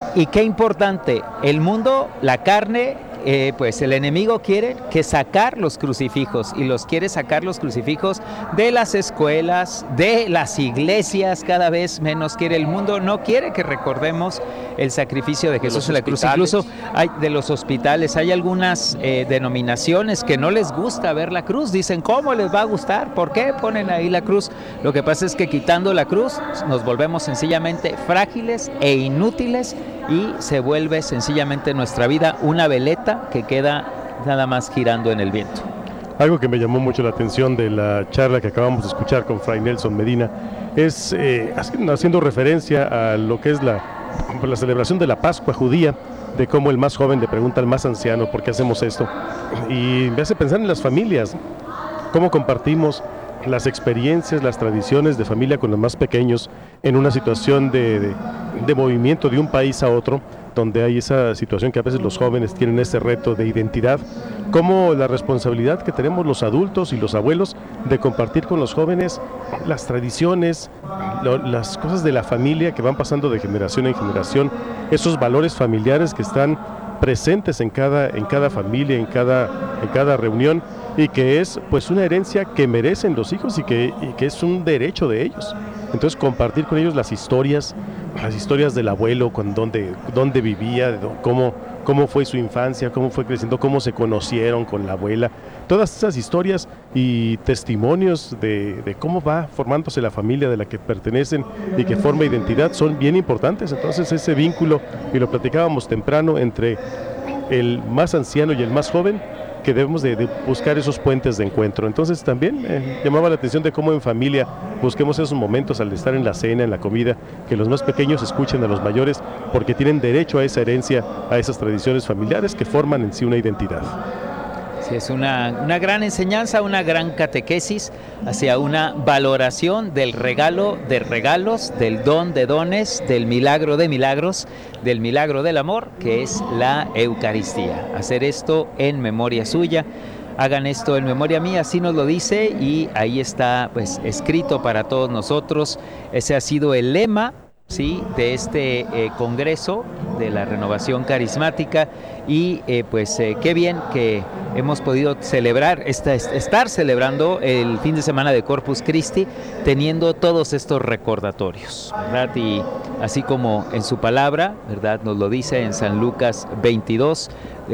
Y qué importante, el mundo, la carne, pues el enemigo quiere que sacar los crucifijos y los quiere sacar los crucifijos de las escuelas, de las iglesias, cada vez menos quiere. El mundo no quiere que recordemos el sacrificio de Jesús en la cruz. Incluso hay de los hospitales, hay algunas denominaciones que no les gusta ver la cruz, dicen ¿cómo les va a gustar? ¿Por qué ponen ahí la cruz? Lo que pasa es que quitando la cruz nos volvemos sencillamente frágiles e inútiles y se vuelve sencillamente nuestra vida una veleta que queda nada más girando en el viento. Algo que me llamó mucho la atención de la charla que acabamos de escuchar con Fray Nelson Medina es haciendo referencia a lo que es la celebración de la Pascua judía, de cómo el más joven le pregunta al más anciano ¿por qué hacemos esto? Y me hace pensar en las familias, cómo compartimos las experiencias, las tradiciones de familia con los más pequeños en una situación de movimiento de un país a otro, donde hay esa situación que a veces los jóvenes tienen ese reto de identidad, como la responsabilidad que tenemos los adultos y los abuelos de compartir con los jóvenes las tradiciones, las cosas de la familia que van pasando de generación en generación, esos valores familiares que están presentes en cada familia, en cada reunión, y que es pues una herencia que merecen los hijos y que es un derecho de ellos. Entonces compartir con ellos las historias del abuelo, dónde vivía, cómo fue su infancia, cómo fue creciendo, cómo se conocieron con la abuela, todas esas historias y testimonios de cómo va formándose la familia de la que pertenecen y que forma identidad son bien importantes. Entonces ese vínculo, y lo platicábamos temprano, entre el más anciano y el más joven, que debemos de buscar esos puentes de encuentro. Entonces también llamaba la atención de cómo en familia busquemos esos momentos al estar en la cena, en la comida, que los más pequeños escuchen a los mayores, porque tienen derecho a esa herencia, a esas tradiciones familiares que forman en sí una identidad. Sí, es una gran enseñanza, una gran catequesis hacia una valoración del regalo de regalos, del don de dones, del milagro de milagros, del milagro del amor, que es la Eucaristía. Hacer esto en memoria suya. Hagan esto en memoria mía, así nos lo dice, y ahí está pues escrito para todos nosotros. Ese ha sido el lema, ¿sí?, de este congreso de la Renovación Carismática, y qué bien que hemos podido celebrar, estar celebrando el fin de semana de Corpus Christi, teniendo todos estos recordatorios, ¿verdad? Y así como en su palabra, ¿verdad?, nos lo dice en San Lucas 22,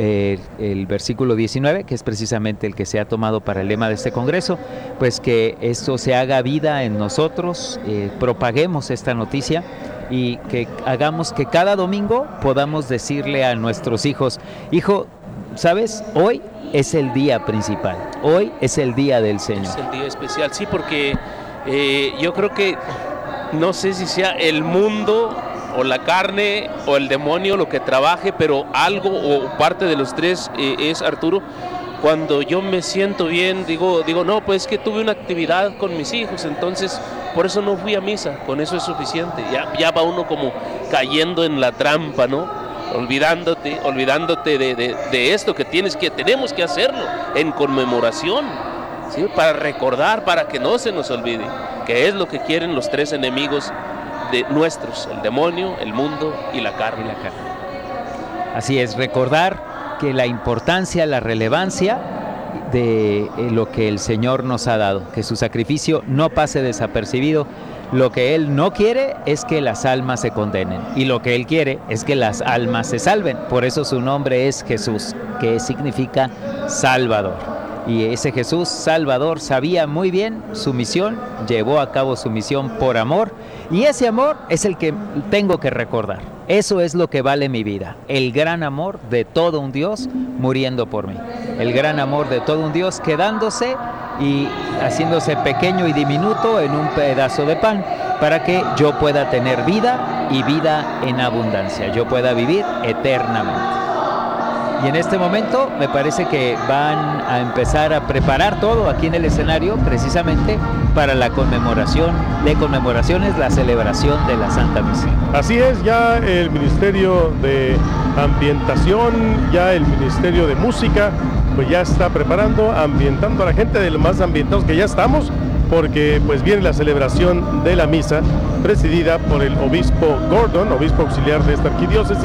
el versículo 19, que es precisamente el que se ha tomado para el lema de este congreso, pues que esto se haga vida en nosotros, propaguemos esta noticia y que hagamos que cada domingo podamos decirle a nuestros hijos: hijo, ¿sabes? Hoy es el día principal, hoy es el día del Señor. Es el día especial, sí, porque yo creo que no sé si sea el mundo o la carne o el demonio lo que trabaje, pero algo o parte de los tres es, Arturo, cuando yo me siento bien, digo, no, pues es que tuve una actividad con mis hijos, entonces por eso no fui a misa, con eso es suficiente. Ya va uno como cayendo en la trampa, ¿no? Olvidándote de esto que tenemos que hacerlo en conmemoración, ¿sí?, para recordar, para que no se nos olvide, que es lo que quieren los tres enemigos de nuestros: el demonio, el mundo y la carne. Así es, recordar que la importancia, la relevancia de lo que el Señor nos ha dado, que su sacrificio no pase desapercibido. Lo que Él no quiere es que las almas se condenen, y lo que Él quiere es que las almas se salven. Por eso su nombre es Jesús, que significa Salvador. Y ese Jesús Salvador sabía muy bien su misión, llevó a cabo su misión por amor, y ese amor es el que tengo que recordar. Eso es lo que vale mi vida, el gran amor de todo un Dios muriendo por mí, el gran amor de todo un Dios quedándose y haciéndose pequeño y diminuto en un pedazo de pan, para que yo pueda tener vida y vida en abundancia, yo pueda vivir eternamente. Y en este momento me parece que van a empezar a preparar todo aquí en el escenario, precisamente para la conmemoración de conmemoraciones, la celebración de la Santa Misa. Así es, ya el Ministerio de Ambientación, ya el Ministerio de Música, pues ya está preparando, ambientando a la gente, de los más ambientados que ya estamos, porque pues viene la celebración de la misa, presidida por el obispo Gordon, obispo auxiliar de esta arquidiócesis.